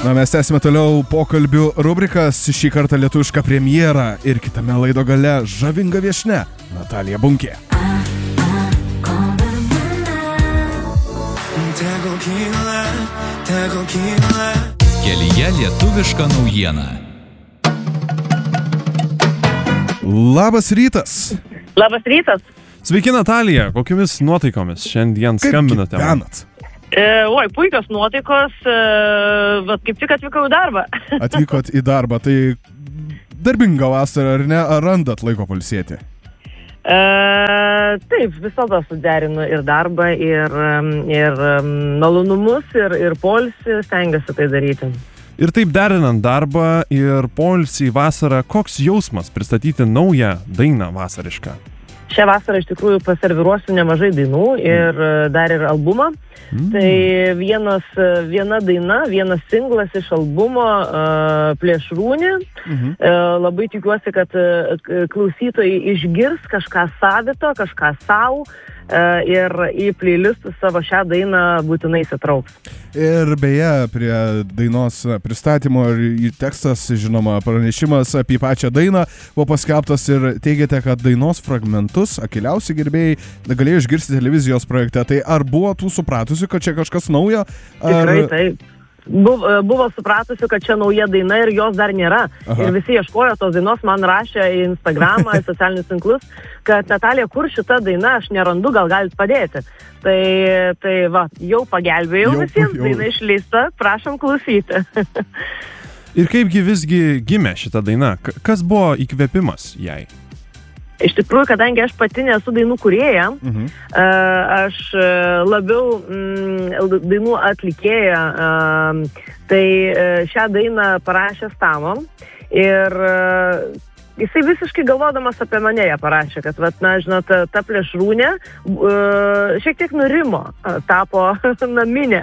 Na, mes tęsime toliau pokalbių rubrikas, šį kartą lietuvišką premjerą ir kitame laido gale žavinga viešnia Natalija Bunkė. Kelyje lietuviška naujiena. Labas rytas. Labas rytas. Sveiki, Natalija. Kokiamis nuotaikomis šiandien skambinate? Kaip gyvenat? Puikios nuotaikos, bet kaip tik atvykau į darbą. Atvykot į darbą, tai darbinga vasara, ar ne? Ar randat laiko pailsėti? Taip, visada suderinu ir darbą, ir malonumus, ir poilsį, stengiuosi tai daryti. Ir taip derinant darbą ir poilsį vasarą, koks jausmas pristatyti naują dainą vasarišką? Šią vasarą iš tikrųjų paserviruosiu nemažai dainų ir dar ir albumą. Tai viena daina, vienas singlas iš albumo Plėšrūnė. Labai tikiuosi, kad klausytojai išgirs kažką savito, kažką savo ir į playlistus savo šią dainą būtinai įsitrauks. Ir beje, prie dainos pristatymo ir tekstas, žinoma, pranešimas apie pačią dainą buvo paskelbtas ir teigiate, kad dainos fragmentus akiliausi gerbėjai galėjo išgirsti televizijos projekte. Tai ar buvo tų supratusių, kad čia kažkas naujo? Tikrai taip. Buvo supratusių, kad čia nauja daina ir jos dar nėra. Aha. Ir visi ieškojo tos dainos, man rašė į Instagramą, į socialinius tinklus, kad Natalija, kur šita daina, aš nerandu, gal galit padėti. Tai va, jau pagelbėjau visiems, daina išleista, prašom klausyti. Ir kaipgi visgi gimė šita daina? Kas buvo įkvėpimas jai? Iš tikrųjų, kadangi aš pati nesu dainų kūrėja, aš labiau dainų atlikėja, tai šią dainą parašė Stamo ir jisai visiškai galvodamas apie mane ją parašė, kad, žinot, ta plėšrūnė šiek tiek nurimo, tapo naminė.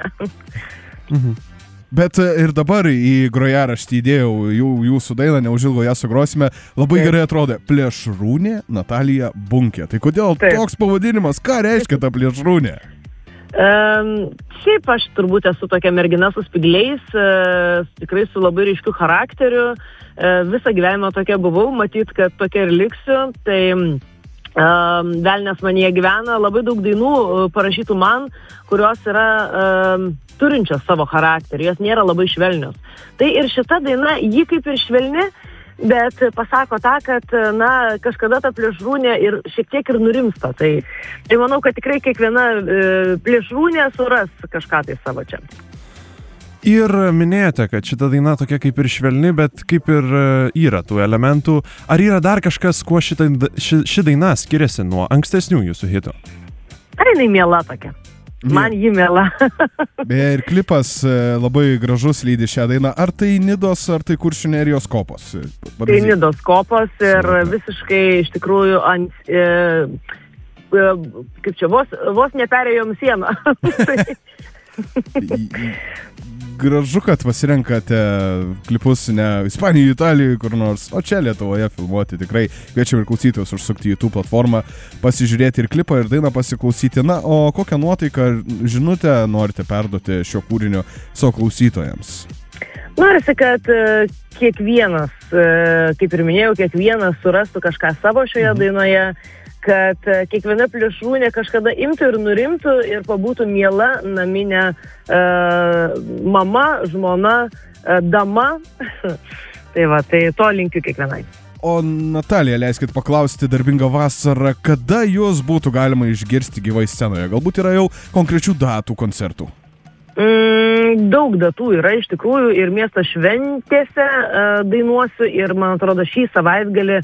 Bet ir dabar į grojaraštį įdėjau jūsų dainą, neužilgo ją sugrosime. Labai gerai atrodė Plėšrūnė Natalija Bunkė. Tai kodėl toks pavadinimas? Ką reiškia ta plėšrūnė? Šiaip aš turbūt esu tokia mergina su spygliais, tikrai su labai ryškiu charakteriu. Visą gyvenimą tokia buvau, matyt, kad tokia ir liksiu. Tai velnias manyje gyvena, labai daug dainų parašytų man, kurios yra turinčios savo charakterį, jos nėra labai švelnios. Tai ir šita daina, ji kaip ir švelni, bet pasako tą, kad, kažkada ta plėšrūnė ir šiek tiek ir nurimsta. Tai manau, kad tikrai kiekviena plėšrūnė suras kažką tai savo čia. Ir minėjote, kad šita daina tokia kaip ir švelni, bet kaip ir yra tų elementų. Ar yra dar kažkas, kuo ši daina skiriasi nuo ankstesnių jūsų hitų? Ar jinai miela tokia? Man ji miela. Beje, ir klipas labai gražus lydi šią dainą. Ar tai Nidos, ar tai Kuršių Nerijos kopos? Tai Nidos kopos ir visiškai iš tikrųjų kaip čia, vos neperėjom sieną. Gražu, kad pasirenkate klipus ne Ispanijoje, Italijoje, kur nors, o čia Lietuvoje filmuoti. Tikrai kviečiam ir klausytojus užsukti į YouTube platformą, pasižiūrėti ir klipą, ir dainą pasiklausyti. Na, o kokią nuotaiką, žinutę norite perduoti šio kūrinio savo klausytojams? Norisi, kad kiekvienas, kaip ir minėjau, kiekvienas surastų kažką savo šioje dainoje, kad kiekviena plėšrūnė kažkada imtų ir nurimtų ir pabūtų miela naminė mama, žmona, dama. Tai to linkiu kiekvienai. O Natalija, leiskit paklausti, darbinga vasara, kada jūs būtų galima išgirsti gyvai scenoje? Galbūt yra jau konkrečių datų koncertų? Daug datų yra iš tikrųjų ir miesto šventėse dainuosiu ir, man atrodo, šį savaitgalį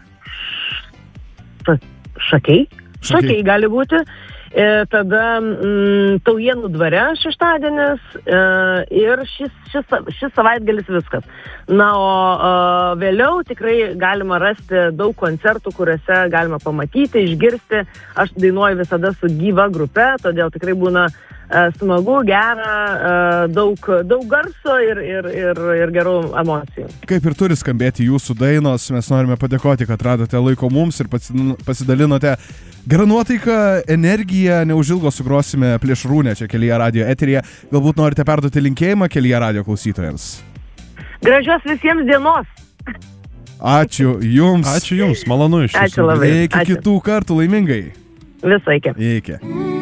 Šakiai gali būti. Tada Taujėnų dvare šeštadienis ir šis savaitgalis viskas. Na, o vėliau tikrai galima rasti daug koncertų, kuriuose galima pamatyti, išgirsti. Aš dainuoju visada su gyva grupe, todėl tikrai būna smagu, gera, daug garso ir gerų emocijų. Kaip ir turi skambėti jūsų dainos, mes norime padėkoti, kad radote laiko mums ir pasidalinote gerą nuotaiką, energiją, neužilgo sugrosime Plėšrūnę čia Kelyje radio eteryje. Galbūt norite perduoti linkėjimą Kelyje radio klausytojams. Gražios visiems dienos. Ačiū Jums. Ačiū Jums, malonu iš jūsų. Ačiū labai. Iki kitų kartų, laimingai. Visai iki. Iki.